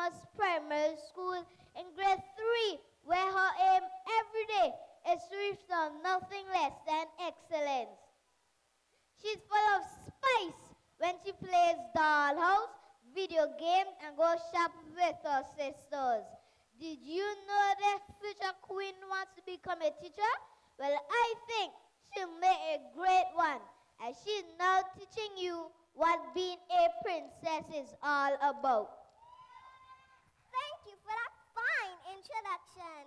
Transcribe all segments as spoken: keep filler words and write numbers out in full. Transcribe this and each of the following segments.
Thomas Primary School in grade three, where her aim every day is to reach on nothing less than excellence. She's full of spice when she plays dollhouse, video games, and goes shopping with her sisters. Did you know that future queen wants to become a teacher? Well, I think she'll make a great one, as she's now teaching you what being a princess is all about. Thank you for that fine introduction.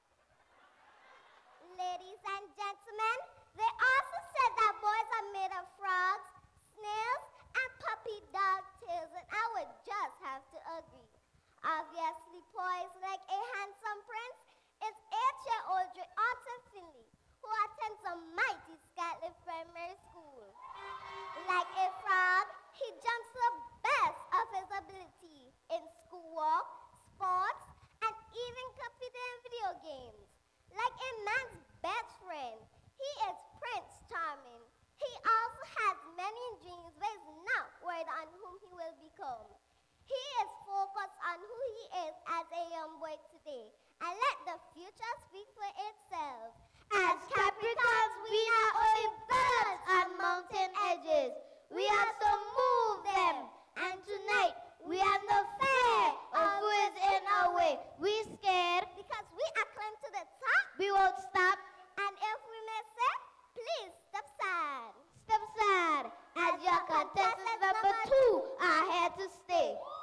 Ladies and gentlemen, they also said that boys are made of frogs, snails, and puppy dog tails, and I would just have to agree. Obviously, poised like a handsome prince is eight-year-old Arthur Finley, who attends a mighty Scotland Primary School. Like a frog, he jumps to the best of his ability in schoolwork, sports, and even computer and video games. Like a man's best friend, he is Prince Charming. He also has many dreams, but is not worried on whom he will become. He is focused on who he is as a young boy today, and let the future speak for itself. As Capricorns, we are only birds on mountain edges. We have to move them, and tonight we have no fear of who is in our way. We scared because we are climbing to the top. We won't stop, and if we may say, please step aside. Step aside, as your contestants number two are here to stay.